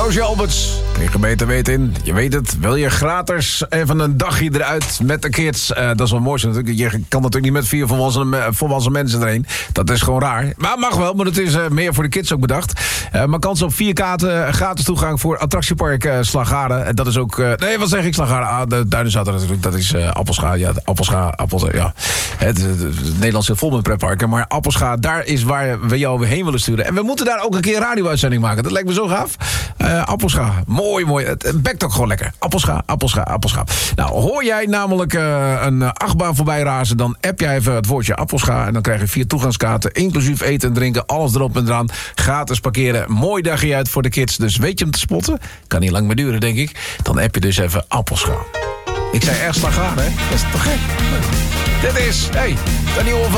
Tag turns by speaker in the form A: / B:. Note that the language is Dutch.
A: Roosje Alberts. Kreeg beter weten in. Je weet het. Wil je gratis even een dagje eruit met de kids? Dat is wel mooi natuurlijk. Je kan natuurlijk niet met 4 volwassen mensen erheen. Dat is gewoon raar. Maar mag wel, maar het is meer voor de kids ook bedacht. Maar kans op 4 kaarten, gratis toegang voor attractiepark Slagharen. En dat is ook... nee, wat zeg ik Slagharen? De Duinenzater natuurlijk. Dat is Appelscha. Ja, Appelscha. Ja. Het Nederland zit vol met pretparken. Maar Appelscha, daar is waar we jou heen willen sturen. En we moeten daar ook een keer een radio-uitzending maken. Dat lijkt me zo gaaf. Appelscha. Mooi. Het bekt ook gewoon lekker. Appelscha. Nou, hoor jij namelijk een achtbaan voorbij razen, dan app jij even het woordje Appelscha. En dan krijg je 4 toegangskaarten, inclusief eten en drinken. Alles erop en eraan. Gratis parkeren. Mooi dagje uit voor de kids. Dus weet je hem te spotten? Kan niet lang meer duren, denk ik. Dan app je dus even Appelscha. Ik zei echt Slagharen, hè? Dat is toch gek? Dit is, de nieuwe van